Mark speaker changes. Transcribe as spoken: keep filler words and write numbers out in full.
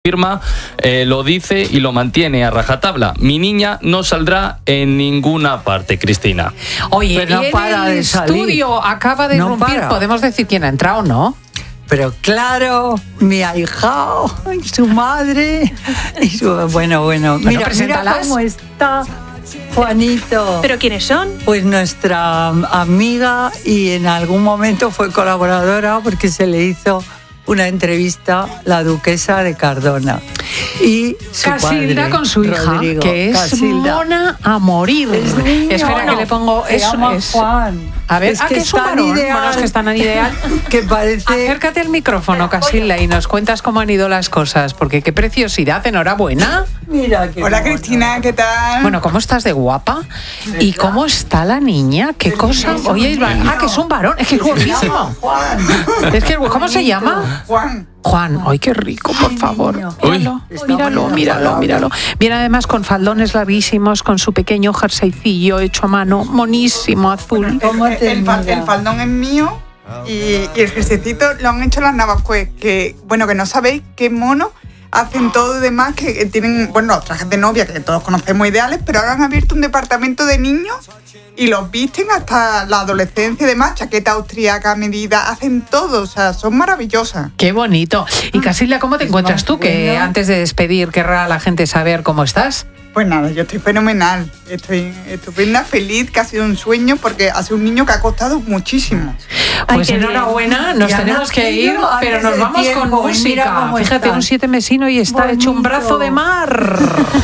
Speaker 1: Firma, eh, lo dice y lo mantiene a rajatabla. Mi niña no saldrá en ninguna parte, Cristina.
Speaker 2: Oye,
Speaker 3: Pero no
Speaker 2: y en
Speaker 3: para
Speaker 2: el
Speaker 3: de salir.
Speaker 2: estudio acaba de
Speaker 3: No
Speaker 2: irrumpir,
Speaker 3: para.
Speaker 2: podemos decir quién ha entrado, ¿no?
Speaker 3: Pero claro, mi ahijao, y su madre, y su, bueno, bueno, mira, mira
Speaker 2: preséntalas.
Speaker 3: cómo está Juanito.
Speaker 4: ¿Pero quiénes son?
Speaker 3: Pues nuestra amiga y en algún momento fue colaboradora porque se le hizo una entrevista la duquesa de Cardona y su
Speaker 2: Casilda
Speaker 3: padre,
Speaker 2: con su hija,
Speaker 3: Rodrigo.
Speaker 2: que es
Speaker 3: Casilda.
Speaker 2: mona a morir.
Speaker 3: Es niño.
Speaker 2: Espera que le pongo
Speaker 3: Se
Speaker 2: eso.
Speaker 3: llama
Speaker 2: Es,
Speaker 3: Juan.
Speaker 2: a ver, ah, que es un
Speaker 3: tan
Speaker 2: varón.
Speaker 3: ideal,
Speaker 2: Bueno, es que están tan ideal.
Speaker 3: que parece.
Speaker 2: Acércate al micrófono, Casilda, y nos cuentas cómo han ido las cosas, porque qué preciosidad, enhorabuena.
Speaker 3: Mira qué
Speaker 5: Hola
Speaker 3: mono.
Speaker 5: Cristina, ¿qué tal?
Speaker 2: Bueno, ¿cómo estás de guapa? ¿Y cómo está la niña? ¿Qué cosa? Oye, es va- ah, que es un varón, es que es guapísimo.
Speaker 3: Juan.
Speaker 2: Es que, ¿cómo se llama?
Speaker 5: Juan.
Speaker 2: Juan, ay, qué rico, por favor.
Speaker 3: niño.
Speaker 2: Míralo,
Speaker 3: Uy, está
Speaker 2: míralo,
Speaker 3: muy
Speaker 2: míralo,
Speaker 3: enamorado.
Speaker 2: míralo. Viene además con faldones larguísimos, con su pequeño jerseycillo hecho a mano, monísimo, azul.
Speaker 3: ¿Cómo
Speaker 5: El,
Speaker 3: te
Speaker 5: el fal-
Speaker 3: mira?
Speaker 5: el faldón es mío y, y el jerseycito lo han hecho las Navascués, que bueno, que no sabéis qué mono hacen todo y demás, que tienen, bueno, los trajes de novia que todos conocemos ideales, pero ahora han abierto un departamento de niños y los visten hasta la adolescencia y demás, chaqueta austríaca a medida, hacen todo, o sea, son maravillosas.
Speaker 2: Qué bonito. Y Casilda, ¿cómo te encuentras tú? Que
Speaker 3: bueno.
Speaker 2: antes de despedir querrá la gente saber cómo estás.
Speaker 5: Pues nada, yo estoy fenomenal, estoy estupenda, feliz, que ha sido un sueño, porque ha sido un niño que ha costado muchísimo.
Speaker 4: Ay,
Speaker 2: Pues
Speaker 4: qué bien.
Speaker 2: enhorabuena, nos
Speaker 3: Ya
Speaker 2: tenemos que ir,
Speaker 3: nacido
Speaker 2: pero
Speaker 3: antes
Speaker 2: nos
Speaker 3: de
Speaker 2: vamos con
Speaker 3: tiempo, y mira
Speaker 2: música.
Speaker 3: cómo
Speaker 2: Fíjate,
Speaker 3: está.
Speaker 2: un siete mesino y está hecho un
Speaker 3: Bonito.
Speaker 2: brazo de mar.